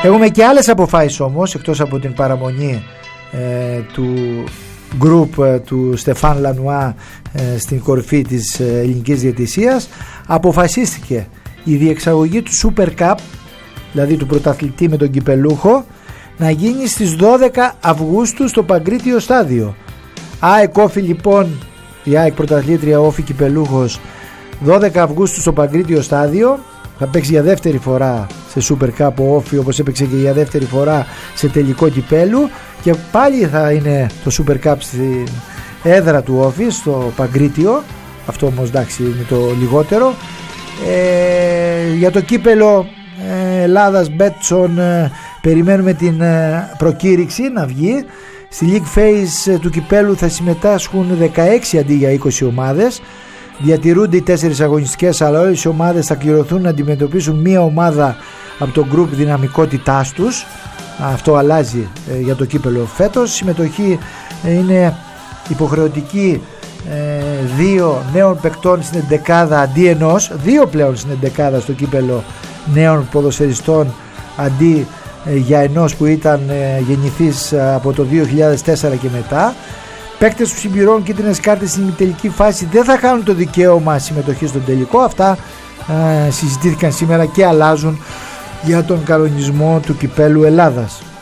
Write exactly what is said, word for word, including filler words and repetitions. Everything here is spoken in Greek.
Έχουμε και άλλες αποφάσεις όμως, εκτός από την παραμονή ε, του γκρουπ ε, του Στεφάν Λανουά ε, στην κορυφή της ε, ελληνικής διαιτησίας. Αποφασίστηκε η διεξαγωγή του Super Cup, δηλαδή του πρωταθλητή με τον κυπελούχο, να γίνει στις δώδεκα Αυγούστου στο Παγκρίτιο Στάδιο. ΑΕΚ Όφη λοιπόν, η ΑΕΚ πρωταθλήτρια, Όφη κυπελούχος, δώδεκα Αυγούστου στο Παγκρίτιο Στάδιο. Θα παίξει για δεύτερη φορά σε Super Cup ο Όφη, όπως έπαιξε και για δεύτερη φορά σε τελικό κυπέλου, και πάλι θα είναι το Super Cup στην έδρα του Όφη, στο Παγκρίτιο. Αυτό όμως εντάξει είναι το λιγότερο. ε, για το κύπελο ε, Ελλάδας Μπέτσον ε, περιμένουμε την ε, προκήρυξη να βγει. Στη League Phase ε, του κυπέλου θα συμμετάσχουν δεκαέξι αντί για είκοσι ομάδες. Διατηρούνται οι τέσσερις αγωνιστικές, αλλά όλες οι ομάδες θα κληρωθούν να αντιμετωπίσουν μία ομάδα από το γκρουπ δυναμικότητάς τους. Αυτό αλλάζει ε, για το κύπελο φέτος. Συμμετοχή ε, είναι υποχρεωτική ε, δύο νέων παικτών στην εντεκάδα αντί ενός, δύο πλέον στην εντεκάδα στο κύπελο νέων ποδοσφαιριστών αντί ε, για ενός που ήταν ε, γεννηθής ε, από το δύο χιλιάδες τέσσερα και μετά. Παίκτες που συμπληρώνουν κίτρινες κάρτες στην τελική φάση δεν θα χάνουν το δικαίωμα συμμετοχής στον τελικό. Αυτά ε, συζητήθηκαν σήμερα και αλλάζουν για τον κανονισμό του κυπέλου Ελλάδας.